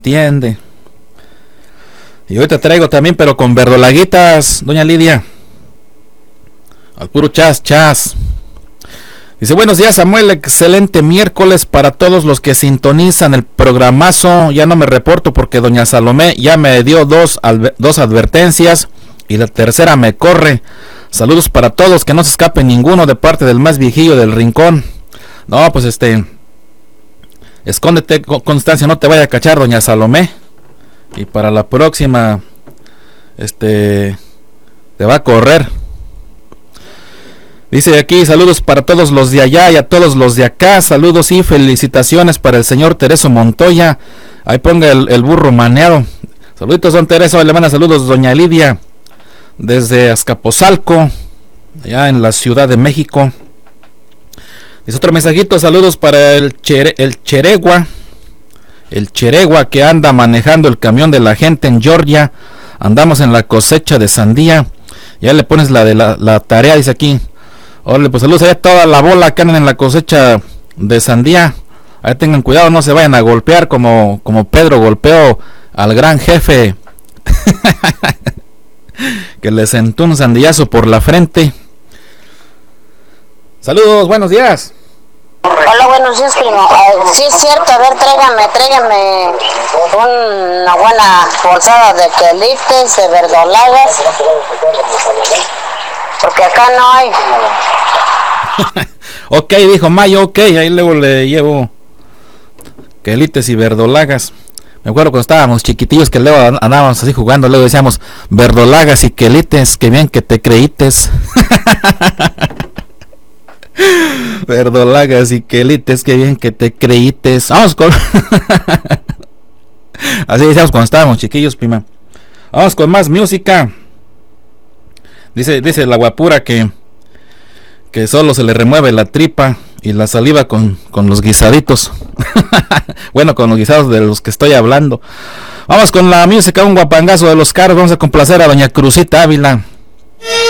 entiende. Y hoy te traigo también, pero con verdolaguitas, doña Lidia. Al puro chas, chas. Dice, buenos días, Samuel, excelente miércoles para todos los que sintonizan el programazo. Ya no me reporto porque doña Salomé ya me dio dos advertencias y la tercera me corre. Saludos para todos, que no se escape ninguno de parte del más viejillo del rincón. No, pues escóndete, Constancia, no te vaya a cachar doña Salomé. Y para la próxima, te va a correr. Dice aquí, saludos para todos los de allá y a todos los de acá. Saludos y felicitaciones para el señor Tereso Montoya. Ahí ponga el burro maneado. Saluditos, don Tereso. Le manda saludos doña Lidia desde Azcapotzalco, allá en la Ciudad de México. Dice otro mensajito, saludos para el Cheregua. El Cheregua que anda manejando el camión de la gente en Georgia. Andamos en la cosecha de sandía. Ya le pones la tarea, dice aquí. Órale, pues saludos a toda la bola que andan en la cosecha de sandía. Ahí tengan cuidado, no se vayan a golpear como Pedro golpeó al gran jefe. Que le sentó un sandillazo por la frente. Saludos, buenos días. Hola, buenos días, primo. Sí, es cierto, a ver, tráigame una buena bolsada de quelites, de verdolagas, porque acá no hay. Ok, dijo Mayo, ok, ahí luego le llevo quelites y verdolagas. Me acuerdo cuando estábamos chiquitillos que luego andábamos así jugando, luego decíamos verdolagas y quelites, que bien que te creítes. Verdolagas y quelites, que bien que te creítes. Vamos con así decíamos cuando estábamos chiquillos, prima. Vamos con más música. Dice la guapura que solo se le remueve la tripa y la saliva con los guisaditos. Bueno, con los guisados de los que estoy hablando. Vamos con la música, un guapangazo de los carros. Vamos a complacer a doña Crucita Ávila.